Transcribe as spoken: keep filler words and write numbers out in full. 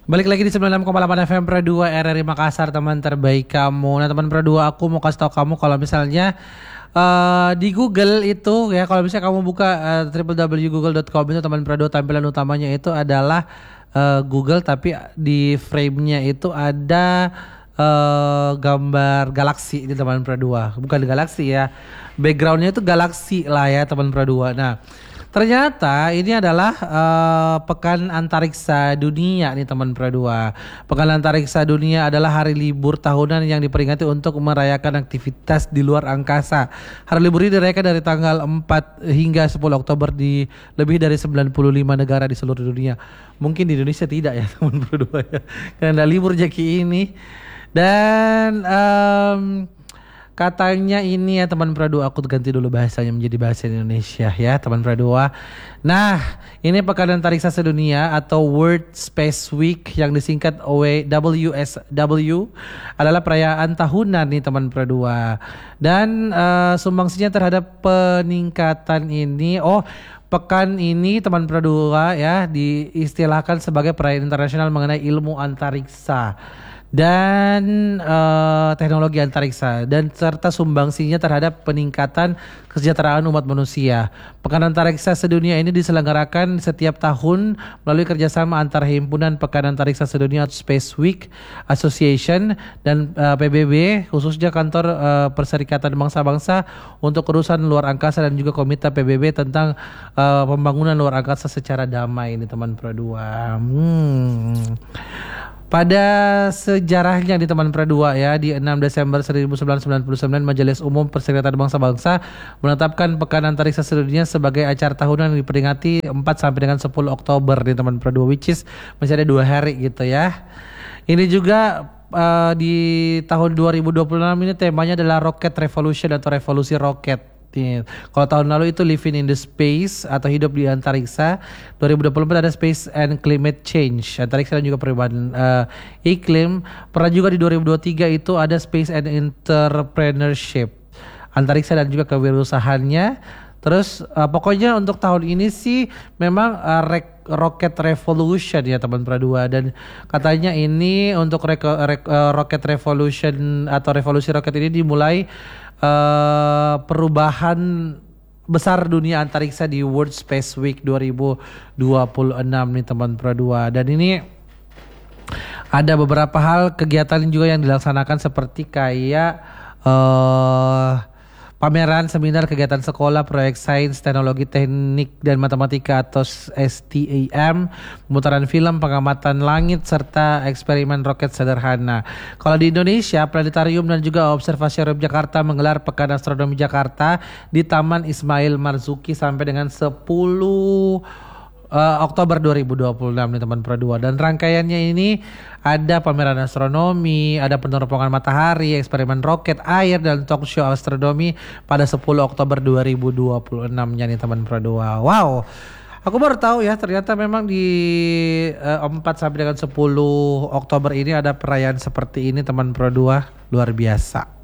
Balik lagi di sembilan puluh enam koma delapan F M Pro dua R R I Makassar, teman terbaik kamu. Nah teman Pro dua, aku mau kasih tahu kamu kalau misalnya uh, di Google itu ya, kalau misalnya kamu buka uh, w w w titik google titik com itu, teman Pro dua, tampilan utamanya itu adalah uh, Google, tapi di frame-nya itu ada uh, gambar galaksi di teman Pro dua. Bukan galaksi ya, background-nya itu galaksi lah ya teman Pro dua. Nah, ternyata ini adalah uh, Pekan Antariksa Dunia nih teman Pro dua. Pekan Antariksa Dunia adalah hari libur tahunan yang diperingati untuk merayakan aktivitas di luar angkasa. Hari libur ini dirayakan dari tanggal empat hingga sepuluh Oktober di lebih dari sembilan puluh lima negara di seluruh dunia. Mungkin di Indonesia tidak ya teman Pro dua ya, karena libur jaki ini. Dan um, katanya ini ya teman Pro dua, aku ganti dulu bahasanya menjadi bahasa Indonesia ya teman Pro dua. Nah, ini Pekan Antariksa Sedunia atau World Space Week yang disingkat W S W adalah perayaan tahunan nih teman Pro dua. Dan uh, sumbangsinya terhadap peningkatan ini, oh pekan ini teman Pro dua ya diistilahkan sebagai perayaan internasional mengenai ilmu antariksa dan uh, teknologi antariksa, dan serta sumbangsinya terhadap peningkatan kesejahteraan umat manusia. Pekan Antariksa Sedunia ini diselenggarakan setiap tahun melalui kerjasama antara Himpunan Pekan Antariksa Sedunia atau Space Week Association dan uh, P B B, khususnya Kantor uh, Perserikatan Bangsa-Bangsa untuk Urusan Luar Angkasa, dan juga Komite P B B tentang uh, pembangunan luar angkasa secara damai ini teman Pro dua. Hmm. Pada sejarahnya di teman Pro dua ya, di enam Desember seribu sembilan ratus sembilan puluh sembilan Majelis Umum Perserikatan Bangsa-Bangsa menetapkan Pekan Antariksa Sedunia sebagai acara tahunan yang diperingati empat sampai dengan sepuluh Oktober di teman Pro dua, which is masih ada dua hari gitu ya. Ini juga uh, di tahun dua ribu dua puluh enam ini temanya adalah Rocket Revolution atau revolusi roket. Kalau tahun lalu itu Living in the Space atau hidup di antariksa, dua ribu dua puluh empat ada Space and Climate Change, antariksa dan juga perubahan uh, iklim. Pernah juga di dua ribu dua puluh tiga itu ada Space and Entrepreneurship, antariksa dan juga kewirausahaannya. Terus uh, pokoknya untuk tahun ini sih memang uh, rek, Rocket Revolution ya teman Pro dua, dan katanya ini untuk reko, rek, uh, Rocket Revolution atau revolusi roket ini dimulai Uh, perubahan besar dunia antariksa di World Space Week dua ribu dua puluh enam nih teman Pro dua. Dan ini ada beberapa hal kegiatan juga yang dilaksanakan seperti kayak uh, pameran, seminar, kegiatan sekolah, proyek sains, teknologi, teknik, dan matematika atau S T A M, pemutaran film, pengamatan langit, serta eksperimen roket sederhana. Kalau di Indonesia, Planetarium dan juga Observatorium Jakarta menggelar Pekan Astronomi Jakarta di Taman Ismail Marzuki sampai dengan sepuluh Uh, Oktober dua ribu dua puluh enam nih teman Pro dua. Dan rangkaiannya ini ada pameran astronomi, ada penerbangan matahari, eksperimen roket, air, dan talk show astronomi pada sepuluh Oktober dua ribu dua puluh enam-nya nih teman Pro dua. Wow, aku baru tahu ya ternyata memang di uh, empat sampai dengan sepuluh Oktober ini ada perayaan seperti ini teman Pro dua. Luar biasa.